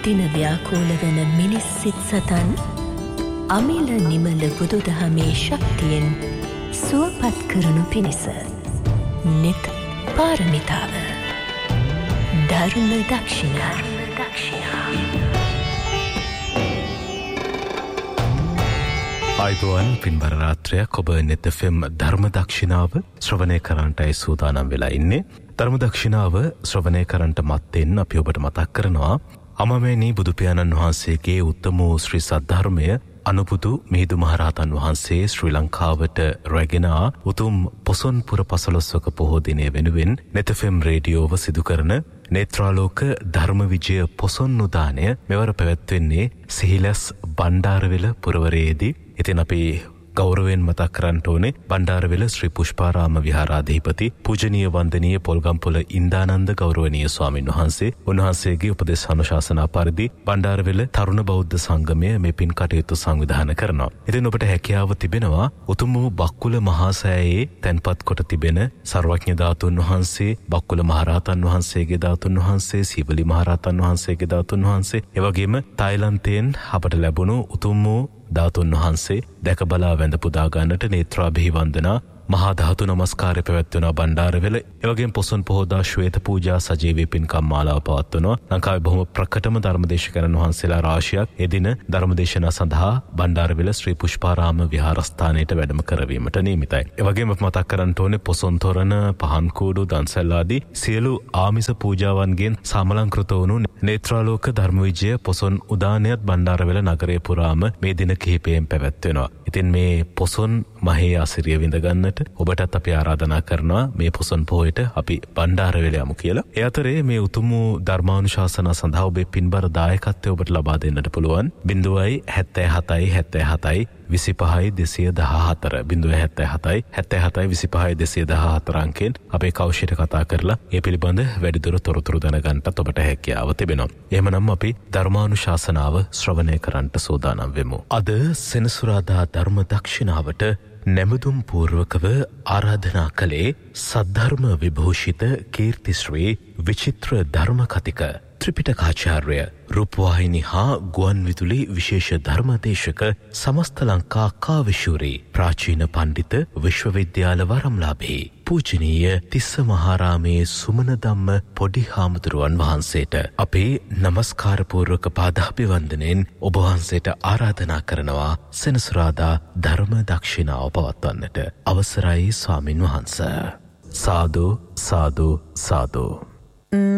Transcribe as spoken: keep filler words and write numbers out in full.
අනුදින ව්‍යාකූල වන මිනිස් සිත් සතන් අමිල නිමල බුදුදහමේ ශක්තියෙන් සුවපත් කරනු පිණිස නිත් පාරමිතාව ධර්ම දක්ෂිනා අයිබෝන් පින්බර රාත්‍රයක් ඔබ නෙත් එෆ් එම් ධර්ම දක්ෂිනාව ශ්‍රවණය කරන්නටයි සූදානම් වෙලා ඉන්නේ. ධර්ම දක්ෂිනාව ශ්‍රවණය කරන්නට මත්තෙන් අපි ඔබට මතක් කරනවා අමමේනී බුදු පියාණන් වහන්සේගේ උත්තම වූ ශ්‍රී සද්ධර්මය අනුබුදු මිහිඳු මහරහතන් වහන්සේ ශ්‍රී ලංකාවට රැගෙන උතුම් පොසොන් පුර පසළොස්වක පොහෝ දිනය වෙනුවෙන් නෙත් එෆ් එම් රේඩියෝව සිදු කරන නේත්‍රාලෝක ධර්ම විජය පොසොන් උදානය මෙවර පැවැත්වෙන්නේ සිහිලස් බණ්ඩාරවෙල පුරවරයේදී. ඉතින් අපි ගෞරවයෙන් මතක් කරන්නට ඕනේ බණ්ඩාරවෙල ශ්‍රී පුෂ්පාරාම විහාරාධිපති පූජනීය වන්දනීය පොල්ගම්පොළ ඉන්දානන්ද ගෞරවනීය ස්වාමින් වහන්සේ උන්වහන්සේගේ උපදේශ අනුශාසනා පරිදි බණ්ඩාරවෙල තරුණ බෞද්ධ සංගමය මේ පින් කටයුතු සංවිධානය කරනවා. ඉතින් ඔබට හැකියාව තිබෙනවා උතුම් වූ බක්කුල මහා සෑයේ තැන්පත් කොට තිබෙන සර්වඥ ධාතුන් වහන්සේ, බක්කුල මහරහතන් වහන්සේගේ ධාතුන් වහන්සේ, සීවලි මහරහතන් වහන්සේගේ ධාතුන් වහන්සේ, එවැගේම තායිලන්තයෙන් අපට ලැබුණු උතුම් වූ ධාතුන් වහන්සේ දැක බලා වැඳ පුදා ගන්නට නේත්‍රාභිහි වන්දනා මහා ධාතු නමස්කාරය පැවැත්වෙනවා බණ්ඩාරවෙල. එවැගේම පොසොන් පොහෝදා ශ්වේත පූජා සජීවී පින්කම් මාලාව පවත්වනවා. ලංකාවේ බොහොම ප්‍රකටම ධර්මදේශකයන් වහන්සේලා රාශියක් එදින ධර්මදේශනා සඳහා බණ්ඩාරවෙල ශ්‍රී පුෂ්පාරාම විහාරස්ථානයට වැඩම කරවීමට නියමිතයි. එවැගේම මතක් කරන්න ඕනේ පොසොන් තොරණ, පහන් කූඩු, දන්සැල් ආදී සියලු ආමිස පූජාවන්ගෙන් සමලංකృత වුණු නේත්‍රාලෝක ධර්ම විජය පොසොන් උදානයත් බණ්ඩාරවෙල නගරය පුරාම මේ දින කිහිපයෙන් පැවැත්වෙනවා. ඉතින් මේ පොසොන් මහේ ආසිරිය විඳ ගන්නට ඔබටත් අපි ආරාධනා කරනවා මේ පොසොන් පොහොයට අපි බණ්ඩාරවෙල යමු කියලා. ඒ අතරේ මේ උතුම් ධර්මානුශාසනා සඳහා ඔබේ පින්බර දායකත්වය ඔබට ලබා දෙන්නට පුළුවන්. බිංදුවයි හැත්තෑ හතයි හැත්තෑ හතයි විසිපහයි දෙසිය දහහතර බිංදුවයි හැත්තෑ හතයි හැත්තෑ හතයි විසිපහයි දෙසිය දහහතර අංකෙන් අපේ කෞෂයට කතා කරලා ඒ පිළිබඳ වැඩිදුර තොරතුරු දැනගන්නත් ඔබට හැකියාව තිබෙනවා. එහෙමනම් අපි ධර්මානුශාසනාව ශ්‍රවණය කරන්නට සූදානම් වෙමු. අද සෙනසුරාදා ධර්ම දක්ෂිනාවට නැමදුම් පූර්වකව ආරාධනා කළේ සද්ධර්ම විභූෂිත කීර්තිශ්‍රී විචිත්‍ර ධර්ම කතික ත්‍රිපිටකාචාර්ය රූපවාහිනී හා ගුවන් විදුලි විශේෂ ධර්මදේශක සමස්ත ලංකා කාවිශූරී ප්‍රාචීන පණ්ඩිත විශ්වවිද්‍යාල වරම්ලාභී පූජනීය තිස්ස මහාරාමේ සුමන ධම්ම පොඩි හාමුදුරුවන් වහන්සේට අපේ නමස්කාර පූර්වක පාදාභිවන්දනයෙන් ඔබ වහන්සේට ආරාධනා කරනවා සෙනසුරාදා ධර්ම දක්ෂිනාව පවත්වන්නට. අවසරයි ස්වාමින් වහන්ස. සාදු සාදු සාදු.